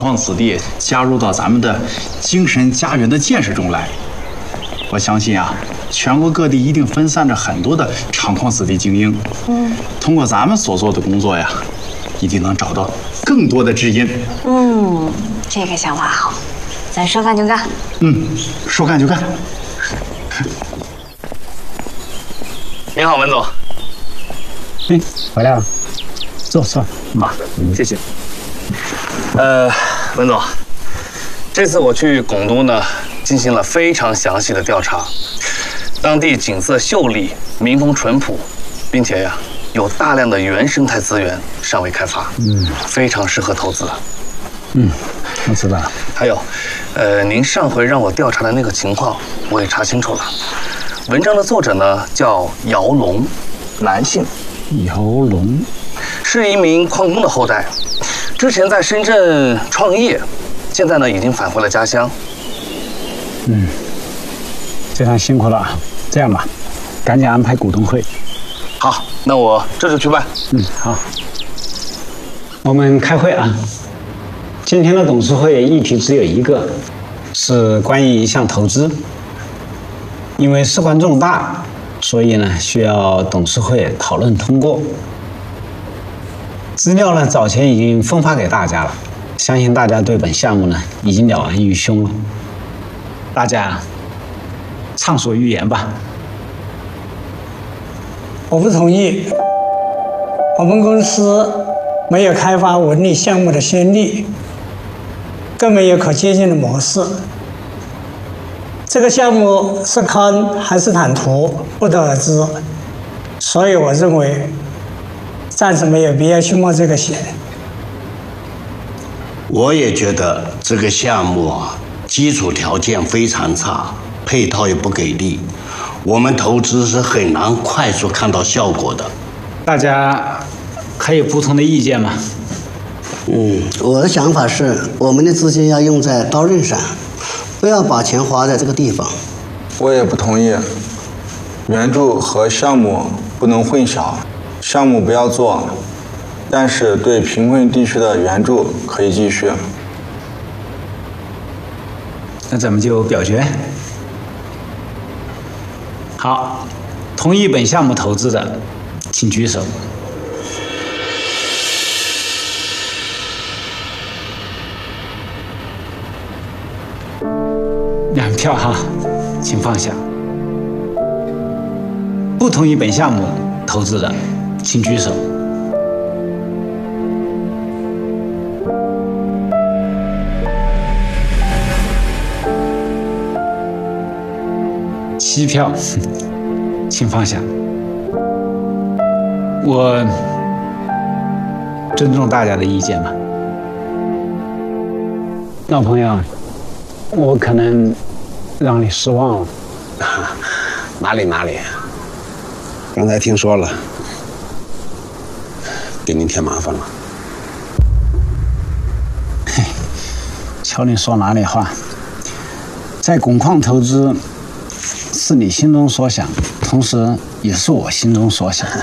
矿子弟加入到咱们的精神家园的建设中来。我相信啊，全国各地一定分散着很多的厂矿子弟精英。通过咱们所做的工作呀，一定能找到更多的知音。 这个想法好，咱说干就干。 说干就干。 您好，文总。 回来了，坐。 谢谢。文总，这次我去拱东呢，进行了非常详细的调查，当地景色秀丽，民风淳朴，并且呀，有大量的原生态资源尚未开发，非常适合投资。 我知道了。 还有，您上回让我调查的那个情况，我也查清楚了。文章的作者呢叫姚龙，男性， 姚龙是一名矿工的后代，之前在深圳创业，现在呢已经返回了家乡。 非常辛苦了。这样吧，赶紧安排股东会。 好，那我这就去办。 好。我们开会啊。今天的董事会议题只有一个，是关于一项投资。因为事关重大，所以呢需要董事会讨论通过。资料呢早前已经分发给大家了，相信大家对本项目呢已经了然于胸了。大家畅所欲言吧。 我不同意。我们公司没有开发文旅项目的先例，更没有可借鉴的模式。这个项目是坑还是坦途，不得而知。所以我认为，暂时没有必要去冒这个险。 我也觉得这个项目啊，基础条件非常差，配套也不给力，我们投资是很难快速看到效果的。 大家还有不同的意见吗？ 我的想法是，我们的资金要用在刀刃上，不要把钱花在这个地方。 我也不同意，援助和项目不能混淆，项目不要做，但是对贫困地区的援助可以继续。 那咱们就表决。好，同意本项目投资的，请举手。2票哈，请放下。不同意本项目投资的，请举手。7票，请放下。我尊重大家的意见吧。老朋友，我可能让你失望了。 哪里，刚才听说了，给您添麻烦了。 嘿，瞧你说哪里话，在汞矿投资是你心中所想，同时也是我心中所想。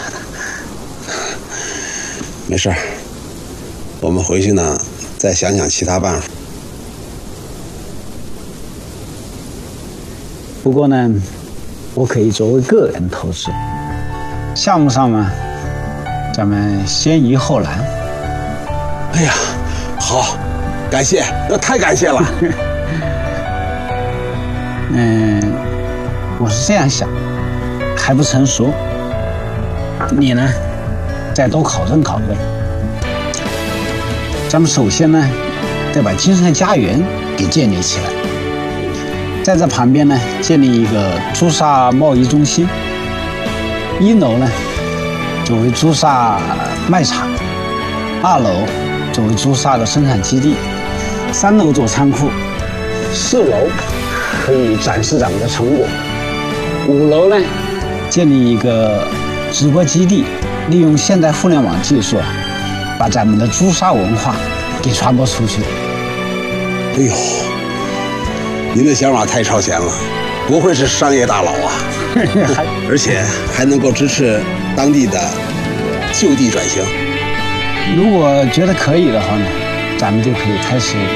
没事儿，我们回去呢再想想其他办法。 不过呢，我可以作为个人投资，项目上呢，咱们先易后难。 哎呀，好，感谢，那太感谢了。 我是这样想，还不成熟，你呢，再多考证考证。咱们首先呢，得把精神家园给建立起来。在这旁边呢，建立一个朱砂贸易中心。1楼呢，作为朱砂卖场；2楼作为朱砂的生产基地；3楼做仓库；4楼可以展示咱们的成果；5楼呢，建立一个直播基地，利用现代互联网技术，把咱们的朱砂文化给传播出去。 哎呦！您的想法太超前了，不愧是商业大佬啊！而且还能够支持当地的就地转型。 如果觉得可以的话呢，咱们就可以开始